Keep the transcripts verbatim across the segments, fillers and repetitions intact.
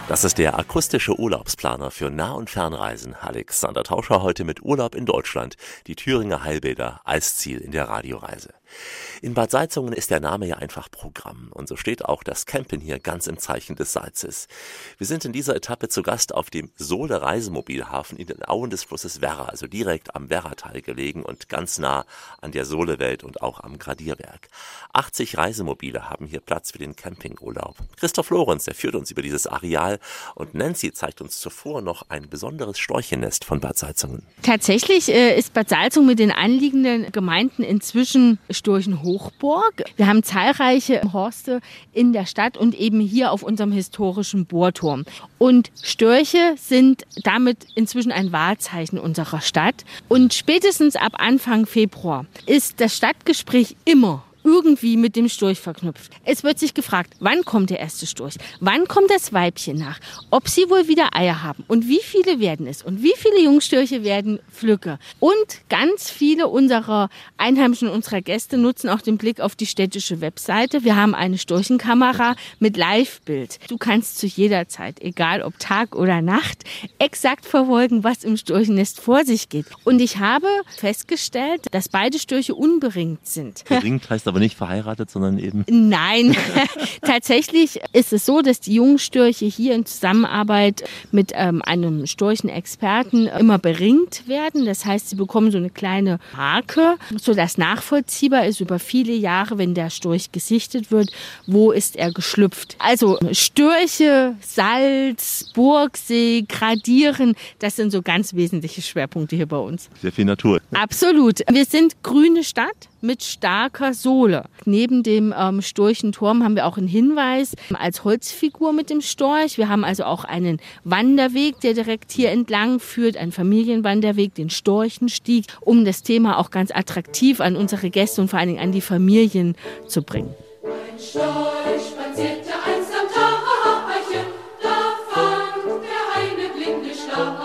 Das ist der akustische Urlaubsplaner für Nah- und Fernreisen, Alexander Tauscher, heute mit Urlaub in Deutschland, die Thüringer Heilbäder als Ziel in der Radioreise. In Bad Salzungen ist der Name ja einfach Programm und so steht auch das Campen hier ganz im Zeichen des Salzes. Wir sind in dieser Etappe zu Gast auf dem Sohle Reisemobilhafen in den Auen des Flusses Werra, also direkt am Werratal gelegen und ganz nah an der Solewelt und auch am Gradierwerk. achtzig Reisemobile haben hier Platz für den Campingurlaub. Christoph Lorenz, der führt uns über dieses Areal und Nancy zeigt uns zuvor noch ein besonderes Storchennest von Bad Salzungen. Tatsächlich äh, ist Bad Salzungen mit den anliegenden Gemeinden inzwischen Storchenhochburg. Wir haben zahlreiche Horste in der Stadt und eben hier auf unserem historischen Bohrturm. Und Störche sind damit inzwischen ein Wahrzeichen unserer Stadt. Und spätestens ab Anfang Februar ist das Stadtgespräch immer irgendwie mit dem Storch verknüpft. Es wird sich gefragt, wann kommt der erste Storch? Wann kommt das Weibchen nach? Ob sie wohl wieder Eier haben? Und wie viele werden es? Und wie viele Jungstörche werden Flücke? Und ganz viele unserer Einheimischen, unserer Gäste nutzen auch den Blick auf die städtische Webseite. Wir haben eine Storchenkamera mit Live-Bild. Du kannst zu jeder Zeit, egal ob Tag oder Nacht, exakt verfolgen, was im Storchennest vor sich geht. Und ich habe festgestellt, dass beide Störche unberingt sind. Beringt heißt aber nicht verheiratet, sondern eben... Nein, tatsächlich ist es so, dass die Jungstörche hier in Zusammenarbeit mit ähm, einem Storchenexperten immer beringt werden. Das heißt, sie bekommen so eine kleine Marke, sodass nachvollziehbar ist über viele Jahre, wenn der Storch gesichtet wird, wo ist er geschlüpft. Also Störche, Salz, Burgsee, Gradieren, das sind so ganz wesentliche Schwerpunkte hier bei uns. Sehr viel Natur. Absolut. Wir sind grüne Stadt mit starker Sohle. Neben dem ähm, Storchenturm haben wir auch einen Hinweis als Holzfigur mit dem Storch. Wir haben also auch einen Wanderweg, der direkt hier entlang führt, einen Familienwanderweg, den Storchenstieg, um das Thema auch ganz attraktiv an unsere Gäste und vor allen Dingen an die Familien zu bringen. Ein Storch spazierte einst am Tachen, da fand der eine blinde Stachelchen.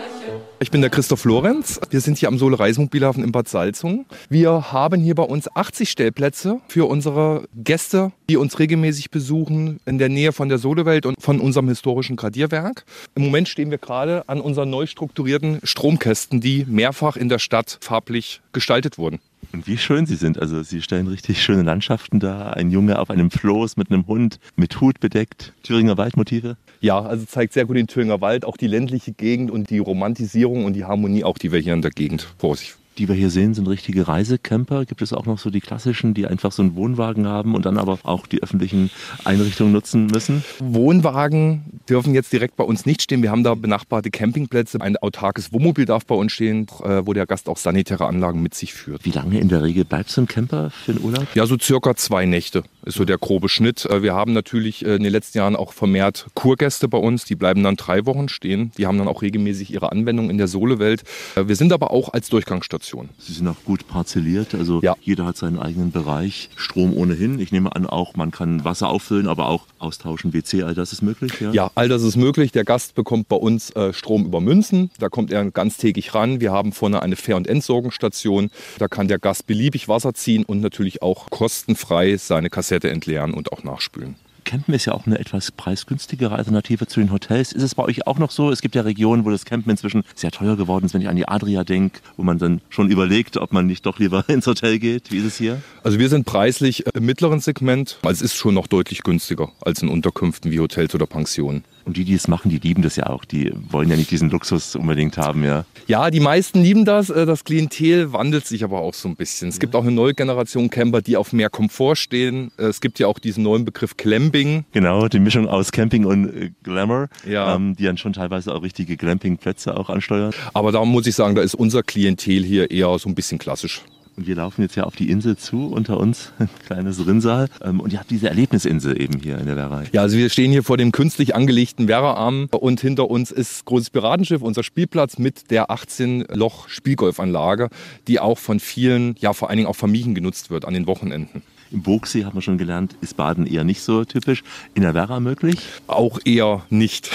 Ich bin der Christoph Lorenz. Wir sind hier am Sohle Reisemobilhafen in Bad Salzungen. Wir haben hier bei uns achtzig Stellplätze für unsere Gäste, die uns regelmäßig besuchen in der Nähe von der Solewelt und von unserem historischen Gradierwerk. Im Moment stehen wir gerade an unseren neu strukturierten Stromkästen, die mehrfach in der Stadt farblich gestaltet wurden. Und wie schön sie sind. Also sie stellen richtig schöne Landschaften dar. Ein Junge auf einem Floß mit einem Hund, mit Hut bedeckt. Thüringer Waldmotive. Ja, also zeigt sehr gut den Thüringer Wald, auch die ländliche Gegend und die Romantisierung und die Harmonie auch, die wir hier in der Gegend vor sich. Die wir hier sehen, sind richtige Reisecamper. Gibt es auch noch so die klassischen, die einfach so einen Wohnwagen haben und dann aber auch die öffentlichen Einrichtungen nutzen müssen? Wohnwagen dürfen jetzt direkt bei uns nicht stehen. Wir haben da benachbarte Campingplätze. Ein autarkes Wohnmobil darf bei uns stehen, wo der Gast auch sanitäre Anlagen mit sich führt. Wie lange in der Regel bleibt so ein Camper für den Urlaub? Ja, so circa zwei Nächte ist so der grobe Schnitt. Wir haben natürlich in den letzten Jahren auch vermehrt Kurgäste bei uns. Die bleiben dann drei Wochen stehen. Die haben dann auch regelmäßig ihre Anwendung in der Solewelt. Wir sind aber auch als Durchgangsstation. Sie sind auch gut parzelliert, also ja. Jeder hat seinen eigenen Bereich. Strom ohnehin. Ich nehme an auch, man kann Wasser auffüllen, aber auch austauschen, W C, all das ist möglich? Ja, ja, all das ist möglich. Der Gast bekommt bei uns äh, Strom über Münzen. Da kommt er ganztägig ran. Wir haben vorne eine Fähr- und Entsorgungsstation. Da kann der Gast beliebig Wasser ziehen und natürlich auch kostenfrei seine Kassette entleeren und auch nachspülen. Campen ist ja auch eine etwas preisgünstigere Alternative zu den Hotels. Ist es bei euch auch noch so? Es gibt ja Regionen, wo das Campen inzwischen sehr teuer geworden ist, wenn ich an die Adria denke, wo man dann schon überlegt, ob man nicht doch lieber ins Hotel geht. Wie ist es hier? Also wir sind preislich im mittleren Segment. Also es ist schon noch deutlich günstiger als in Unterkünften wie Hotels oder Pensionen. Und die, die es machen, die lieben das ja auch. Die wollen ja nicht diesen Luxus unbedingt haben, ja. Ja, die meisten lieben das. Das Klientel wandelt sich aber auch so ein bisschen. Es gibt auch eine neue Generation Camper, die auf mehr Komfort stehen. Es gibt ja auch diesen neuen Begriff Glamping. Genau, die Mischung aus Camping und Glamour, ja. ähm, die dann schon teilweise auch richtige Glampingplätze auch ansteuern. Aber da muss ich sagen, da ist unser Klientel hier eher so ein bisschen klassisch. Und wir laufen jetzt ja auf die Insel zu, unter uns, ein kleines Rinnsal. Und ihr habt diese Erlebnisinsel eben hier in der Werra. Ja, also wir stehen hier vor dem künstlich angelegten Werraarm und hinter uns ist Großes Piratenschiff, unser Spielplatz mit der achtzehn Loch Spielgolfanlage, die auch von vielen, ja vor allen Dingen auch Familien genutzt wird an den Wochenenden. Im Burgsee, haben wir schon gelernt, ist Baden eher nicht so typisch. In der Werra möglich? Auch eher nicht.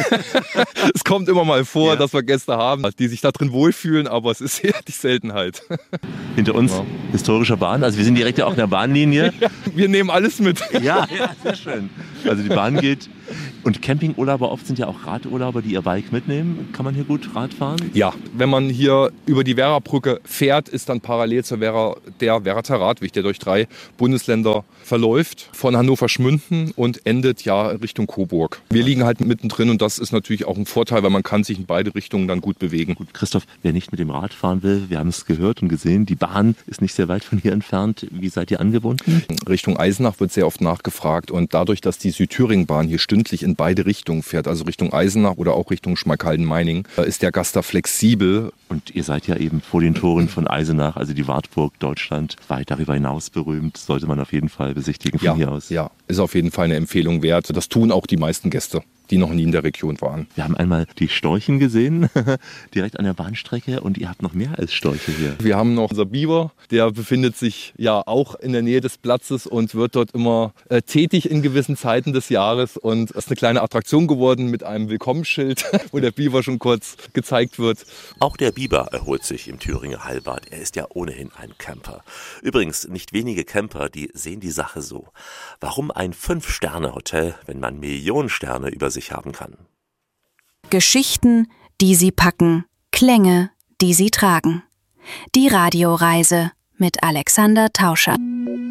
Es kommt immer mal vor, ja, dass wir Gäste haben, die sich da drin wohlfühlen, aber es ist eher die Seltenheit. Hinter uns ja. Historischer Bahn, also wir sind direkt ja auch in der Bahnlinie. Ja, wir nehmen alles mit. Ja, ja, sehr schön. Also die Bahn geht Und Campingurlauber oft sind ja auch Radurlauber, die ihr Bike mitnehmen. Kann man hier gut Rad fahren? Ja, wenn man hier über die Werrabrücke fährt, ist dann parallel zur Werra der Werrater Radweg, der durch drei Bundesländer verläuft, von Hannover-Schmünden und endet ja Richtung Coburg. Wir liegen halt mittendrin und das ist natürlich auch ein Vorteil, weil man kann sich in beide Richtungen dann gut bewegen. Gut, Christoph, wer nicht mit dem Rad fahren will, wir haben es gehört und gesehen, die Bahn ist nicht sehr weit von hier entfernt. Wie seid ihr angebunden? Richtung Eisenach wird sehr oft nachgefragt und dadurch, dass die Südthüringenbahn hier stündlich in beide Richtungen fährt, also Richtung Eisenach oder auch Richtung Schmalkalden-Meiningen, ist der Gast da flexibel. Und ihr seid ja eben vor den Toren von Eisenach, also die Wartburg Deutschland, weit darüber hinaus berühmt. Sollte man auf jeden Fall besichtigen von ja, hier aus. Ja, ist auf jeden Fall eine Empfehlung wert. Das tun auch die meisten Gäste, die noch nie in der Region waren. Wir haben einmal die Storchen gesehen, direkt an der Bahnstrecke, und ihr habt noch mehr als Storche hier. Wir haben noch unser Biber, der befindet sich ja auch in der Nähe des Platzes und wird dort immer äh, tätig in gewissen Zeiten des Jahres und ist eine kleine Attraktion geworden mit einem Willkommensschild, wo der Biber schon kurz gezeigt wird. Auch der Biber erholt sich im Thüringer Heilbad. Er ist ja ohnehin ein Camper. Übrigens, nicht wenige Camper, die sehen die Sache so. Warum ein Fünf-Sterne-Hotel, wenn man Millionen Sterne über sich haben kann? Geschichten, die sie packen, Klänge, die sie tragen. Die Radioreise mit Alexander Tauscher.